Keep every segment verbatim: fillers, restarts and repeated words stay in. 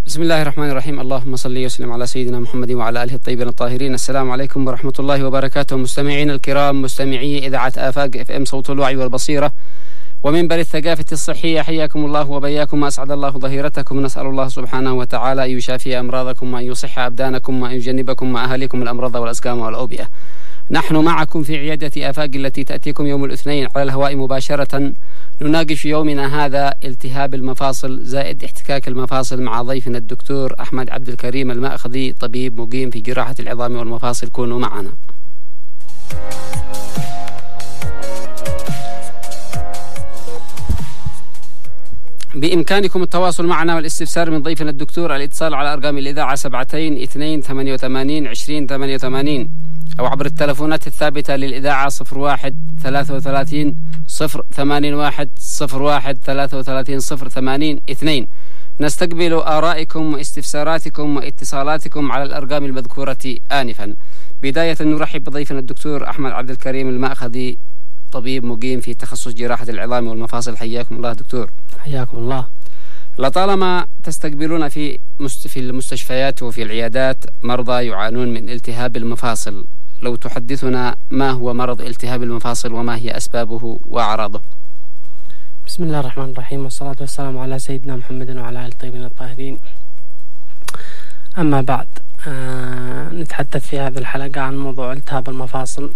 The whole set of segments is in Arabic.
بسم الله الرحمن الرحيم. اللهم صل وسلم على سيدنا محمد وعلى آله الطيبين الطاهرين. السلام عليكم ورحمة الله وبركاته. مستمعين الكرام، مستمعي إذاعة آفاق اف ام صوت الوعي والبصيرة ومنبر الثقافة الصحية، حياكم الله وبياكم وأسعد الله ظهيرتكم. نسأل الله سبحانه وتعالى أن يشافي أمراضكم وأن يصح أبدانكم وأن يجنبكم وأهلكم الأمراض والأسقام والأوبئة. نحن معكم في عيادة آفاق التي تأتيكم يوم الاثنين على الهواء مباشرة. نناقش في يومنا هذا التهاب المفاصل زائد احتكاك المفاصل مع ضيفنا الدكتور أحمد عبد الكريم المأخذي، طبيب مقيم في جراحة العظام والمفاصل. كونوا معنا. بإمكانكم التواصل معنا والاستفسار من ضيفنا الدكتور. الاتصال على أرقام الإذاعة سبعتين اثنين ثمانية وثمانين عشرين ثمانية وثمانين أو عبر التلفونات الثابتة للإذاعة صفر واحد ثلاثة وثلاثين صفر ثمانين واحد صفر واحد ثلاثة وثلاثين صفر ثمانين اثنين. نستقبل آرائكم واستفساراتكم واتصالاتكم على الأرقام المذكورة آنفا. بداية نرحب بضيفنا الدكتور أحمد عبد الكريم المأخذي، طبيب مقيم في تخصص جراحة العظام والمفاصل. حياكم الله دكتور. حياكم الله. لطالما تستقبلون في في المستشفيات وفي العيادات مرضى يعانون من التهاب المفاصل، لو تحدثنا ما هو مرض التهاب المفاصل وما هي أسبابه وأعراضه؟ بسم الله الرحمن الرحيم، والصلاة والسلام على سيدنا محمد وعلى آله الطيبين الطاهرين. أما بعد، آه نتحدث في هذه الحلقة عن موضوع التهاب المفاصل.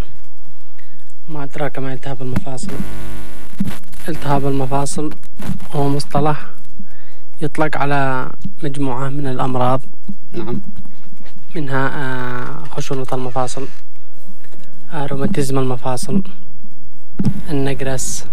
ما أدراك ما التهاب المفاصل؟ التهاب المفاصل هو مصطلح يطلق على مجموعة من الأمراض. نعم. منها آه خشونة المفاصل، آه روماتيزم المفاصل، النقرس،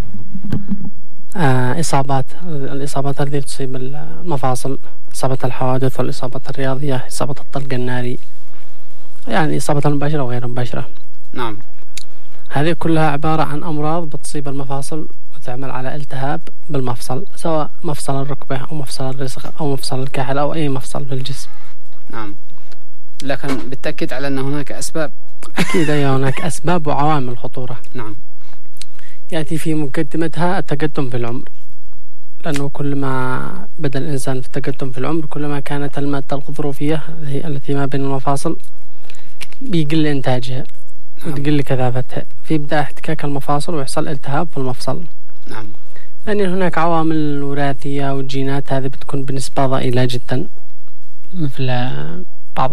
آه إصابات الإصابات التي تصيب المفاصل، إصابة الحوادث والإصابة الرياضية، إصابة الطلق الناري، يعني إصابة المباشرة وغير المباشرة. نعم. هذه كلها عبارة عن أمراض بتصيب المفاصل وتعمل على التهاب بالمفصل، سواء مفصل الركبة أو مفصل الرسغ أو مفصل الكاحل أو أي مفصل في الجسم. نعم. لكن بالتأكيد على أن هناك أسباب. أكيد أي هناك أسباب وعوامل خطورة. نعم. يأتي في مقدمتها التقدم في العمر، لأنه كل ما بدأ الإنسان في التقدم في العمر كل ما كانت المادة الغضروفية التي ما بين المفاصل بيقل إنتاجها. نعم. وتقل كثافتها، في بداية احتكاك المفاصل ويحصل التهاب في المفصل. نعم. لأن هناك عوامل وراثية والجينات، هذه بتكون بنسبة ضئيلة جدا، مثل بعض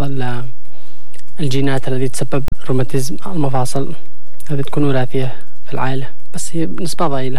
الجينات التي تسبب روماتيزم المفاصل، هذه تكون وراثية في العائلة بس هي بنسبة ضئيلة.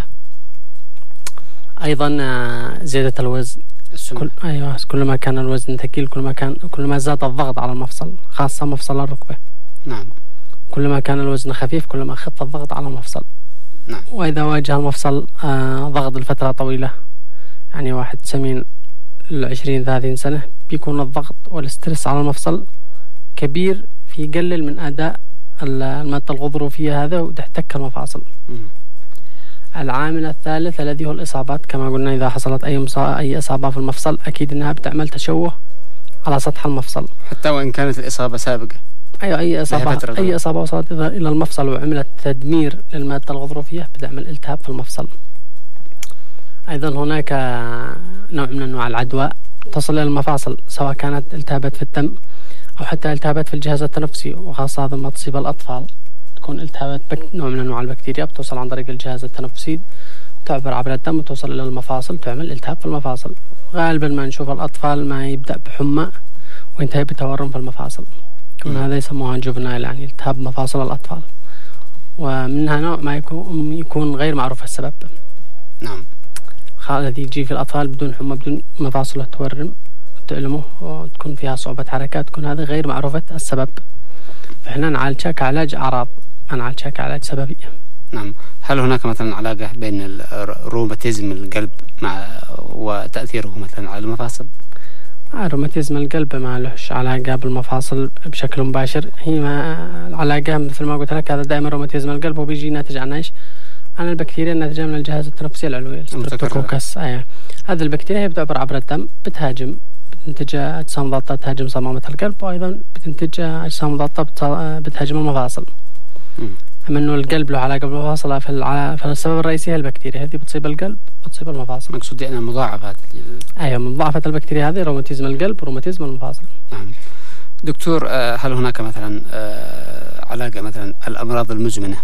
أيضا زيادة الوزن. كل أيوة كل ما كان الوزن ثقيل كل ما كان كل ما زاد الضغط على المفصل، خاصة مفصل الركبة. نعم. كل ما كان الوزن خفيف كل ما خف الضغط على المفصل. نعم. وإذا واجه المفصل آه ضغط لفترة طويلة، يعني واحد سمين العشرين ثلاثين سنة، بيكون الضغط والاسترس على المفصل كبير، في يقلل من أداء المادة الغضروفية هذا وتحتك المفاصل. م. العامل الثالث الذي هو الإصابات. كما قلنا، إذا حصلت أي مصا... أي إصابة في المفصل أكيد أنها بتعمل تشوه على سطح المفصل، حتى وإن كانت الإصابة سابقة. أيوة أي إصابة أي إصابة وصلت إلى المفصل وعملت تدمير للمادة الغضروفية بتعمل التهاب في المفصل. أيضا هناك نوع من أنواع العدوى تصل إلى المفاصل، سواء كانت التهابات في الدم أو حتى التهابات في الجهاز التنفسي، وخاصة هذا ما تصيب الأطفال تكون التهابات بك... نوع من أنواع البكتيريا بتوصل عن طريق الجهاز التنفسي، تعبر عبر الدم وتوصل إلى المفاصل، تعمل التهاب في المفاصل. غالبا ما نشوف الأطفال ما يبدأ بحمى وينتهي بتورم في المفاصل، يكون هذا يسموها جوفنايل، يعني التهاب مفاصل الأطفال. ومنها نوع ما يكون يكون غير معروف السبب. نعم. الذي يجي في الأطفال بدون حمى بدون مفاصله تورم تألمه وتكون فيها صعوبة حركات، تكون هذا غير معروفة السبب، فإحنا نعالجها كعلاج أعراض، ما نعالجها كعلاج سببي. نعم. هل هناك مثلا علاقة بين الروماتيزم القلب مع وتأثيره مثلا على المفاصل؟ آه روماتيزم القلب ما لهش علاقة بالمفاصل بشكل مباشر، هي ما العلاقة مثل ما قلت لك، هذا دائما روماتيزم القلب وبيجي ناتج عن ايش؟ عن البكتيريا الناتجة من الجهاز التنفسي العلوي، الستريبتوكوكس. آه. هذه البكتيريا هي بتعبر عبر الدم، بتهاجم بتنتج أجسام ضغطة تهاجم صمامة القلب، وأيضا بتنتج أجسام ضغطة بتهاجم المفاصل. م. أما إنه القلب له علاقة بالمفاصل فالسبب الرئيسي هي البكتيريا، هذه بتصيب القلب وتصيب المفاصل. مقصودي أنا مضاعفات. أيوة مضاعفات البكتيريا هذه روماتيزم القلب وروماتيزم المفاصل. نعم دكتور، هل هناك مثلا علاقة مثلا الأمراض المزمنة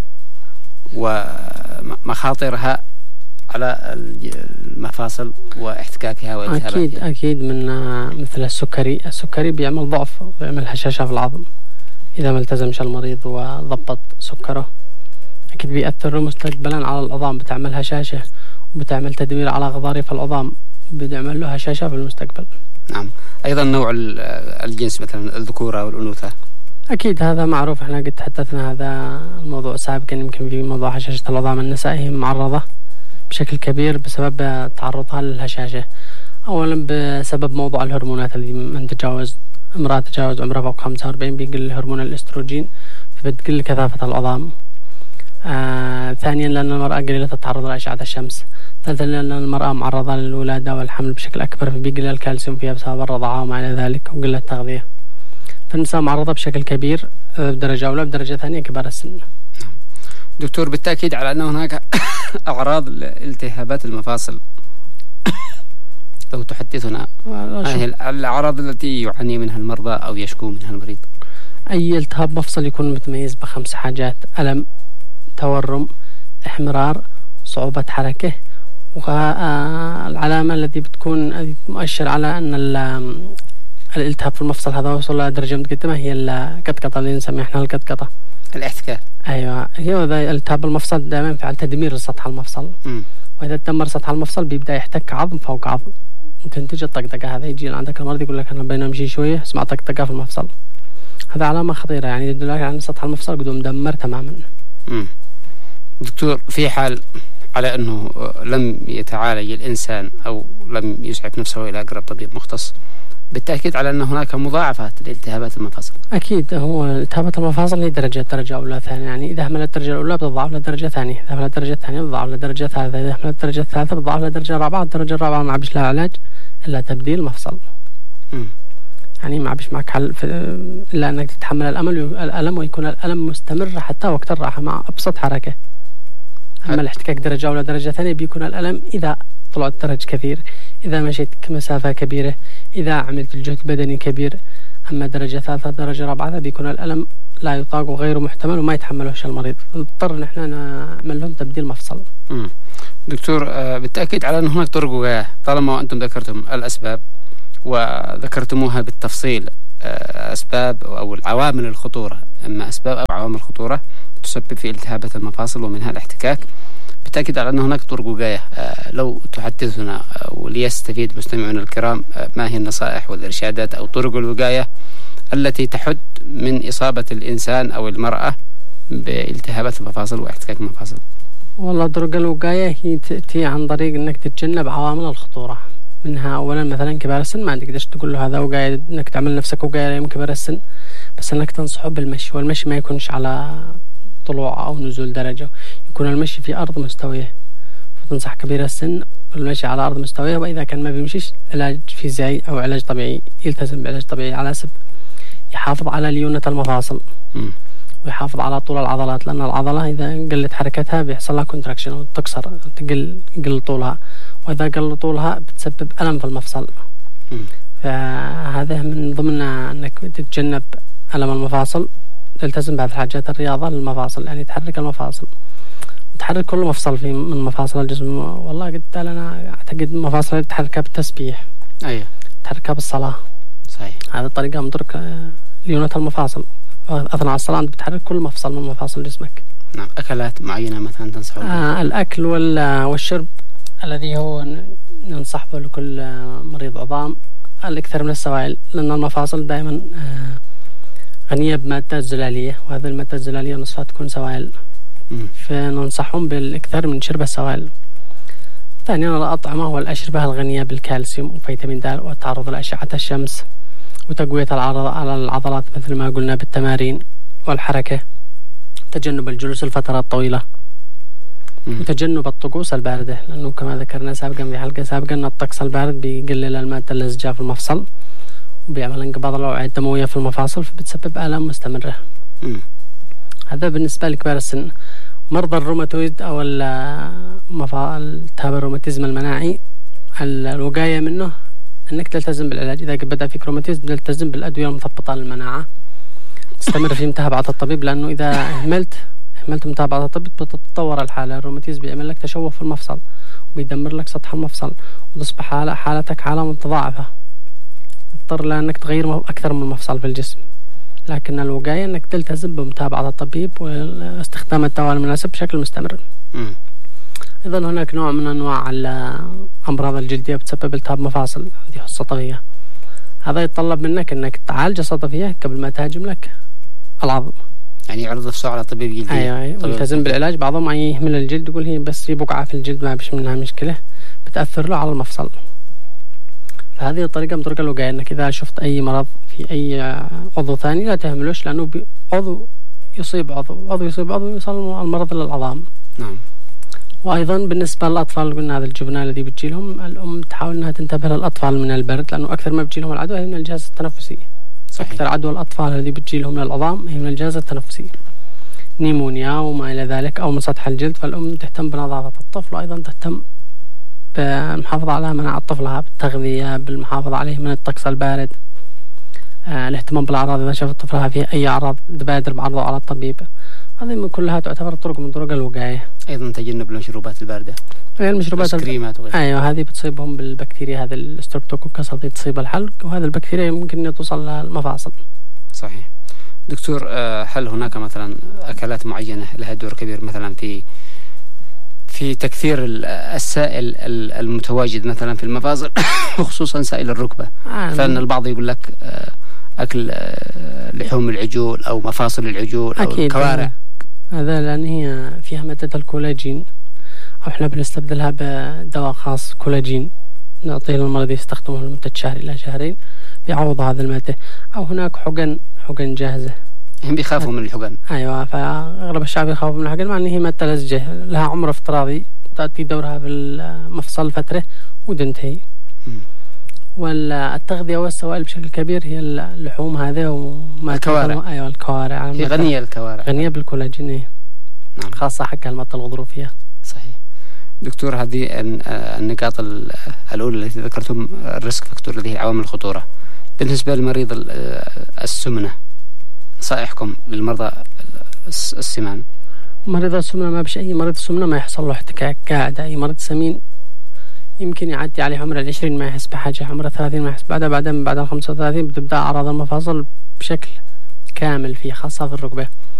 ومخاطرها على المفاصل واحتكاكها والتهاباتها؟ أكيد أكيد، من مثل السكري، السكري بيعمل ضعف ويعمل هشاشة في العظم إذا ما التزمش المريض وضبط سكره، أكيد بيأثر مستقبلا على العظام، بتعمل هشاشة وبتعمل تدمير على غضاريف العظام وبتعمل له هشاشة في المستقبل. نعم. أيضا نوع الجنس مثلا الذكورة والأنوثة؟ أكيد هذا معروف، احنا قد تحدثنا هذا الموضوع سابقا، يمكن في موضوع هشاشة العظام النسائية معرضة بشكل كبير بسبب تعرضها للهشاشة. أولا بسبب موضوع الهرمونات اللي من تجاوز امرأة تجاوز عمرها فوق خمسة وأربعين بيقل هرمون الاستروجين فبتقل كثافة العظام. آه ثانيا لأن المرأة قليلة التعرض لأشعة الشمس. ثالثا لأن المرأة معرضة للولادة والحمل بشكل أكبر فبيقل الكالسيوم فيها بسبب الرضاعة وما إلى ذلك وقلة التغذية. فالنساء معرضة بشكل كبير بدرجة أولى، بدرجة ثانية كبار السن. دكتور، بالتأكيد على أن هناك أعراض التهابات المفاصل، لو تحدثنا هذه الأعراض التي يعاني منها المرضى أو يشكو منها المريض. أي التهاب مفصل يكون متميز بخمس حاجات: ألم، تورم، إحمرار، صعوبة حركة، والعلامة التي بتكون مؤشر على أن الالتهاب في المفصل هذا وصل لدرجة متقدمة هي القطقطة اللي نسميها احنا القطقطة، الاحتكاك. أيوة، هي التهاب المفصل دائما يفعل تدمير سطح المفصل. م. وإذا تدمر سطح المفصل بيبدأ يحتك عظم فوق عظم وتنتج الطقطقة. هذا يجي عندك المريض يقول لك أنا بين أمشي شوية اسمع طقطقة في المفصل. هذا علامة خطيرة، يعني يدل على أن سطح المفصل قد مدمر تماما. م. دكتور، في حال على أنه لم يتعالج الإنسان أو لم يسعف نفسه إلى أقرب طبيب مختص، بالتأكيد على أن هناك مضاعفات لالتهابات المفاصل. أكيد، هو التهابات المفاصل هي درجة درجة أولى ثانية، يعني إذا هملت الدرجة الأولى بتضاعف للدرجة الثانية، إذا هملت الدرجة الثانية بتضاعف للدرجة الثالثة، إذا هملت الدرجة الثالثة بتضاعف للدرجة الرابعة، الدرجة الرابعة ما عبش لها علاج إلا تبديل مفصل. م. يعني ما عبش معك حل إلا أنك تتحمل الأمل الألم ويكون الألم مستمر حتى وقت الراحة مع أبسط حركة. أما الاحتكاك درجة أولى درجة ثانية بيكون الألم إذا طلعت درج كثير، إذا مشيت مسافة كبيرة، إذا عملت الجهد بدني كبير. أما درجة ثالثة درجة رابعة بيكون الألم لا يطاق وغير محتمل وما يتحملهش المريض، نضطر نحن نعمل لهم تبديل مفصل. مم. دكتور، بالتأكيد على أن هناك طرق وقاية، طالما أنتم ذكرتم الأسباب وذكرتموها بالتفصيل، أسباب أو العوامل الخطورة، أما أسباب أو عوامل الخطورة تسبب في التهابات المفاصل ومنها الاحتكاك، بالتأكيد على أن هناك طرق وقاية. لو تحدثنا وليستفيد مستمعون الكرام ما هي النصائح والإرشادات أو طرق الوقاية التي تحد من إصابة الإنسان أو المرأة بالتهابات المفاصل واحتكاك المفاصل؟ والله طرق الوقاية هي تأتي عن طريق أنك تتجنب عوامل الخطورة، منها أولا مثلا كبار السن ما تقدرش تقول له هذا وقاية، أنك تعمل نفسك وقاية من كبار السن، بس أنك تنصحه بالمشي، والمشي ما يكونش على طلوع أو نزول درجة، يكون المشي في أرض مستوية، فتنصح كبير السن بالمشي على أرض مستوية. وإذا كان ما بيمشيش علاج فيزيائي أو علاج طبيعي، يلتزم بعلاج طبيعي على حسب يحافظ على ليونة المفاصل م. ويحافظ على طول العضلات، لأن العضلة إذا قلت حركتها بيحصل لها كونتراكشن أو تكسر تقل قل طولها، وإذا قل طولها بتسبب ألم في المفصل. م. فهذا من ضمن أنك تتجنب ألم المفاصل، تلتزم بعض الحاجات الرياضة للمفاصل، يعني تحرك المفاصل، تحرك كل مفصل في من مفاصل الجسم. والله قلت أنا أعتقد مفاصل تحركها بالتسبيح، أيوة، تحركها بالصلاة، صحيح. هذه الطريقة من طرق ليونة المفاصل، أثناء الصلاة أنت بتحرك كل مفصل من مفاصل جسمك. نعم. أكلات معينة مثلا تنصحون؟ آه الأكل والشرب الذي هو ننصح به لكل مريض عظام الأكثر من السوائل، لأن المفاصل دائما آه غنية بمادة زلالية، وهذه المادة الزلالية نصفها تكون سوائل، فننصحهم بالأكثر من شرب السوائل. ثانيا الأطعمة والأشربة الغنية بالكالسيوم وفيتامين د والتعرض لأشعة الشمس وتقوية العضلات على العضلات مثل ما قلنا بالتمارين والحركة، تجنب الجلوس الفترات الطويلة، وتجنب الطقوس الباردة، لأنه كما ذكرنا سابقا في حلقة سابقا أن الطقس البارد بيقلل المادة اللزجة في المفصل وبيعمل انقباض الأوعية الدموية في المفاصل فبتسبب آلام مستمرة. م. هذا بالنسبة لكبار السن. مرضى الروماتويد أو التهاب الروماتيزم المناعي، الوقاية منه أنك تلتزم بالعلاج. إذا بدأ فيك روماتيزم تلتزم بالأدوية المثبطة للمناعة، تستمر في متابعة الطبيب، لأنه إذا أهملت أهملت متابعة الطبيب بتتطور الحالة. الروماتيزم بيعمل لك تشوه في المفصل وبيدمر لك سطح المفصل، وتصبح حالة حالتك حالة متضاعفة، تضطر لأنك تغير أكثر من مفصل في الجسم. لكن الوقاية أنك تلتزم بمتابعة الطبيب واستخدام الدواء المناسب بشكل مستمر. م. أيضا هناك نوع من أنواع الأمراض الجلدية بتسبب التهاب مفاصل، هذه الصدفية. هذا يتطلب منك أنك تعالج الصدفية قبل ما تهاجم لك العظم. يعني يعرض نفسه على طبيب جلدي. أيوة أيوة، ويلتزم بالعلاج. بعضهم أي يهمل الجلد يقول هي بس هي بقعة في الجلد ما بيش منها مشكلة، بتأثر له على المفصل. فهذه الطريقة من طرق الوقاية، أنك إذا شفت أي مرض في أي عضو ثاني لا تهملوش، لأنه عضو يصيب عضو عضو يصيب عضو يوصل المرض للعظام. نعم. وأيضا بالنسبة للأطفال، قلنا هذا الجبناء الذي بتجي لهم، الأم تحاول أنها تنتبه للأطفال من البرد، لأنه أكثر ما بتجي لهم العدوى هي من الجهاز التنفسي. صحيح. أكثر عدوى الأطفال الذي بتجي لهم للعظام هي من الجهاز التنفسي، نيمونيا وما إلى ذلك، أو من سطح الجلد. فالأم تهتم بنظافة الطفل، وأيضا تهتم بالمحافظة على مناعة طفلها بالتغذية، بالمحافظة عليه من الطقس البارد، آه الاهتمام بالأعراض. إذا شافت طفلها فيه أي أعراض تبادر بعرضه على الطبيب. هذه من كلها تعتبر طرق من طرق الوقاية. أيضا تجنب المشروبات الباردة، المشروبات الكريمات وغيرها. أيوة، هذه بتصيبهم بالبكتيريا، هذا الستربتوكوكس التي تصيب الحلق، وهذا البكتيريا ممكن أن توصل للمفاصل. صحيح. دكتور، هل هناك مثلا أكلات معينة لها دور كبير مثلا في في تكثير السائل المتواجد مثلا في المفاصل وخصوصا سائل الركبة؟ آه فإن البعض يقول لك أكل لحوم العجول أو مفاصل العجول أو الكوارع. هذا لأن هي فيها مادة الكولاجين، أو إحنا بنستبدلها بدواء خاص كولاجين نعطيه للمريض يستخدمه لمدة شهر إلى شهرين بيعوض هذا المادة. أو هناك حقن حقن جاهزة. هم بيخافوا من الحقن. أيوة، فأغلب الشعب يخافوا من الحقن، مع أن هي مادة لزجة لها عمر افتراضي، تأتي دورها في المفصل فترة وتنتهي. والتغذية والسوائل بشكل كبير هي اللحوم هذه وما الكوارع. أيوة الكوارع هي غنية الكوارع، غنية بالكولاجين. نعم. خاصة حق المادة الغضروفية. صحيح. دكتور، هذه النقاط الأولى التي ذكرتم، الريسك فاكتور، هذه عوامل الخطورة. بالنسبة لمريض السمنة، نصائحكم للمرضى السمان؟ مريض السمنة ما بش أي مريض السمنة ما يحصل له احتكاك قاعدة. أي مريض سمين يمكن يعدي عليه عمر العشرين ما يحس بحاجة، عمر الثلاثين ما يحس بعدها، بعدين بعد الخمسة وثلاثين بتبدأ أعراض المفاصل بشكل كامل فيه، خاصة في الركبة.